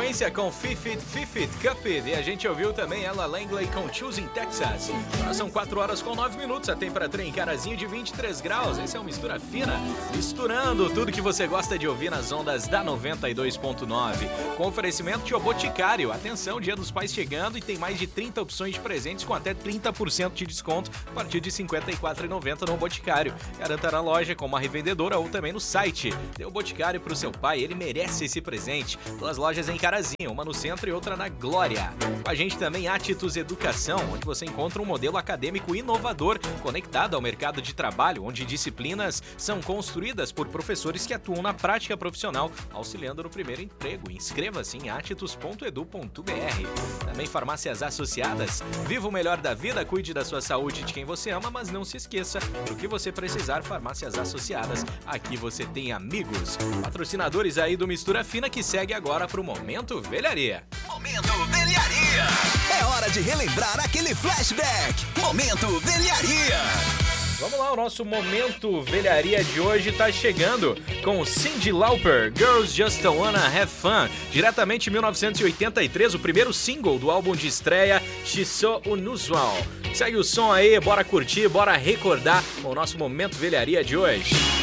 sequência com Fifth Cupid e a gente ouviu também Ella Langley com Choosing Texas. Agora são 4h09, a temperatura em Carazinho de 23 graus. Esse é o Mistura Fina, misturando tudo que você gosta de ouvir nas ondas da 92.9. Com oferecimento de O Boticário. Atenção, Dia dos Pais chegando e tem mais de 30 opções de presentes com até 30% de desconto a partir de R$ 54,90 no Boticário. Garanta na loja com uma revendedora ou também no site. Dê o Boticário pro seu pai, ele merece esse presente. Duas lojas em Carazinho, uma no centro e outra na Glória. Com a gente também Atitudes Educação, onde você encontra um modelo acadêmico inovador, conectado ao mercado de trabalho, onde disciplinas são construídas por professores que atuam na prática profissional, auxiliando no primeiro emprego. Inscreva-se em atitus.edu.br. Também Farmácias Associadas. Viva o melhor da vida, cuide da sua saúde e de quem você ama, mas não se esqueça, do que você precisar, Farmácias Associadas. Aqui você tem amigos. Patrocinadores aí do Mistura Fina, que segue agora pro Momento Velharia. Momento Velharia. É hora de relembrar aquele flashback. Momento Velharia. Vamos lá, o nosso Momento Velharia de hoje tá chegando com Cyndi Lauper, Girls Just Wanna Have Fun, diretamente de 1983, o primeiro single do álbum de estreia She's So Unusual. Segue o som aí, bora curtir, bora recordar com o nosso Momento Velharia de hoje.